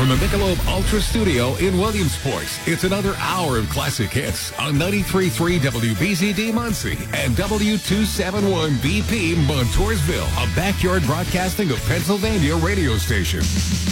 from the Michelob Ultra Studio in Williamsport. It's another hour of classic hits on 93.3 WBZD Muncie and W271BP Montoursville, a backyard broadcasting of Pennsylvania radio station.